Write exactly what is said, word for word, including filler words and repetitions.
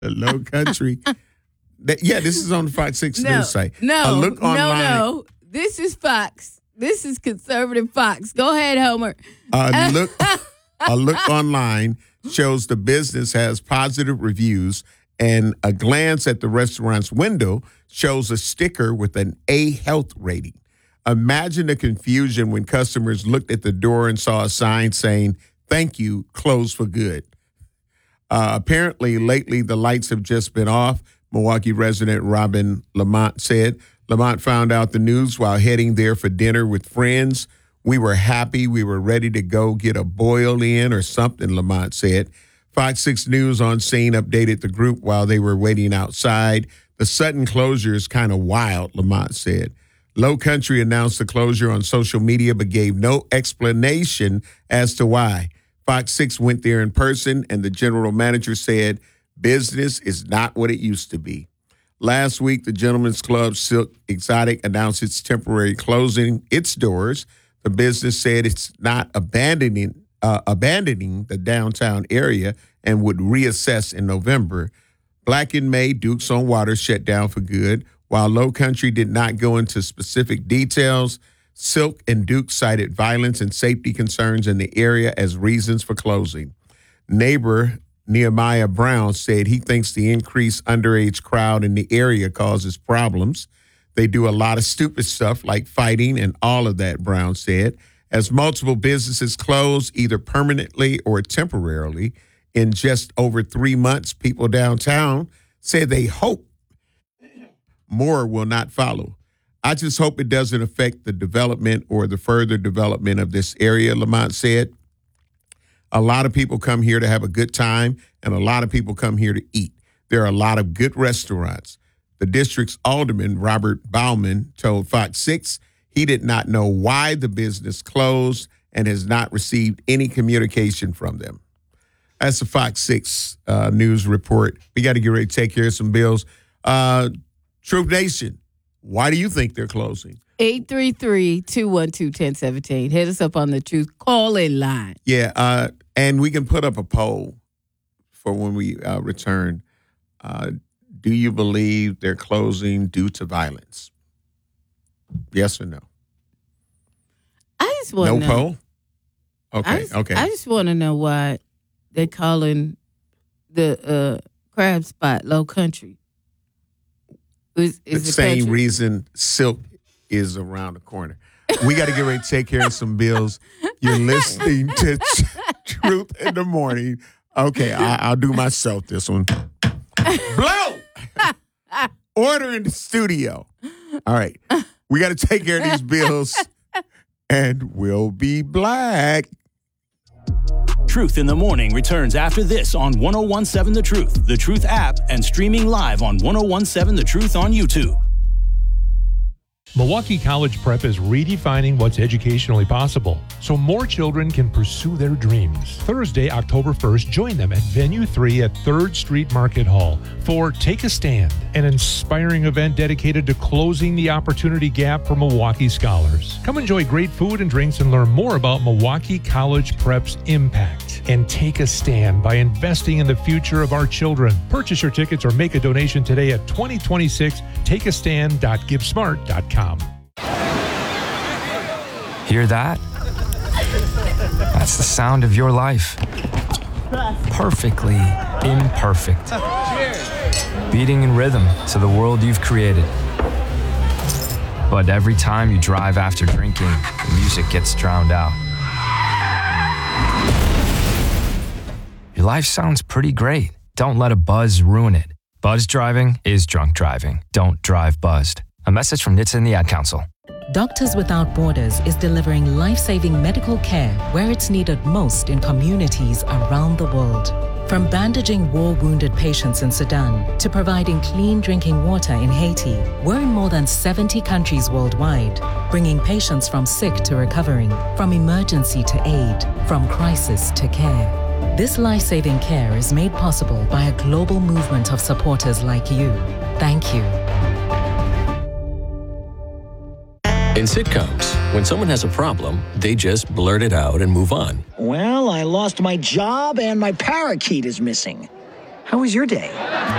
Low Country. That, yeah, this is on the Fox six no, News site. No, a look online, no, no. This is Fox. This is conservative Fox. Go ahead, Homer. A look, a look online shows the business has positive reviews, and a glance at the restaurant's window shows a sticker with an A health rating. Imagine the confusion when customers looked at the door and saw a sign saying, "Thank you, closed for good." Uh, apparently, lately, the lights have just been off, Milwaukee resident Robin Lamont said. Lamont found out the news while heading there for dinner with friends. "We were happy. We were ready to go get a boil in or something," Lamont said. Fox six News on scene updated the group while they were waiting outside. "The sudden closure is kind of wild," Lamont said. Low Country announced the closure on social media but gave no explanation as to why. Fox six went there in person, and the general manager said, "Business is not what it used to be." Last week, the Gentlemen's Club Silk Exotic announced its temporary closing its doors. The business said it's not abandoning uh, abandoning the downtown area and would reassess in November. Black in May, Dukes on Water shut down for good. While Low Country did not go into specific details, Silk and Duke cited violence and safety concerns in the area as reasons for closing. Neighbor Nehemiah Brown said he thinks the increased underage crowd in the area causes problems. They do a lot of stupid stuff like fighting and all of that, Brown said. As multiple businesses close, either permanently or temporarily, in just over three months, people downtown said they hope more will not follow. "I just hope it doesn't affect the development or the further development of this area," Lamont said. "A lot of people come here to have a good time, and a lot of people come here to eat. There are a lot of good restaurants." The district's alderman, Robert Bauman, told Fox six he did not know why the business closed and has not received any communication from them. That's the Fox six uh, News report. We got to get ready to take care of some bills. Uh, Truth Nation, why do you think they're closing? eight three three, two one two, one zero one seven. Hit us up on the Truth call-in line. Yeah, uh, and we can put up a poll for when we uh, return. Uh, do you believe they're closing due to violence? Yes or no? I just want to no know. poll? Okay, I just, okay. I just want to know why they're calling the uh, crab spot Low Country. Is, is the it same country? reason Silk is around the corner. We got to get ready to take care of some bills. You're listening to Truth in the Morning. Okay, I, I'll do myself this one. Blow! Order in the studio. All right. We got to take care of these bills, and we'll be black. Truth in the Morning returns after this on one oh one seven The Truth, The Truth app, and streaming live on one oh one seven The Truth on YouTube. Milwaukee College Prep is redefining what's educationally possible so more children can pursue their dreams. Thursday, October first, join them at Venue three at third Street Market Hall for Take a Stand, an inspiring event dedicated to closing the opportunity gap for Milwaukee scholars. Come enjoy great food and drinks and learn more about Milwaukee College Prep's impact. And take a stand by investing in the future of our children. Purchase your tickets or make a donation today at twenty twenty-six take a stand dot give smart dot com. Hear that? That's the sound of your life. Perfectly imperfect. Beating in rhythm to the world you've created. But every time you drive after drinking, the music gets drowned out. Your life sounds pretty great. Don't let a buzz ruin it. Buzz driving is drunk driving. Don't drive buzzed. A message from N H T S A and the Ad Council. Doctors Without Borders is delivering life-saving medical care where it's needed most in communities around the world. From bandaging war-wounded patients in Sudan to providing clean drinking water in Haiti, we're in more than seventy countries worldwide, bringing patients from sick to recovering, from emergency to aid, from crisis to care. This life-saving care is made possible by a global movement of supporters like you. Thank you. In sitcoms, when someone has a problem, they just blurt it out and move on. Well, I lost my job and my parakeet is missing. How was your day?